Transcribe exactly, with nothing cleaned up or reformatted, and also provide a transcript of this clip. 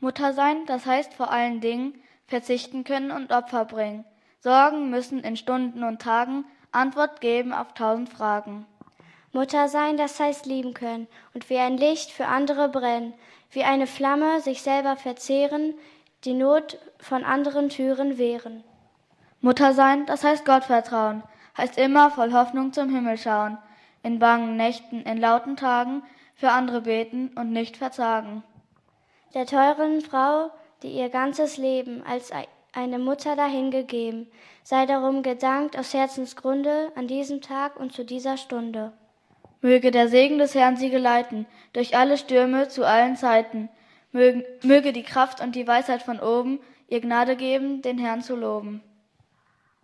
Mutter sein, das heißt vor allen Dingen verzichten können und Opfer bringen. Sorgen müssen in Stunden und Tagen Antwort geben auf tausend Fragen. Mutter sein, das heißt lieben können und wie ein Licht für andere brennen, wie eine Flamme sich selber verzehren, die Not von anderen Türen wehren. Mutter sein, das heißt Gott vertrauen, heißt immer voll Hoffnung zum Himmel schauen, in bangen Nächten, in lauten Tagen für andere beten und nicht verzagen. Der teuren Frau, die ihr ganzes Leben als eine Mutter dahingegeben, sei darum gedankt aus Herzensgrunde an diesem Tag und zu dieser Stunde. Möge der Segen des Herrn sie geleiten, durch alle Stürme zu allen Zeiten. Mögen, möge die Kraft und die Weisheit von oben ihr Gnade geben, den Herrn zu loben.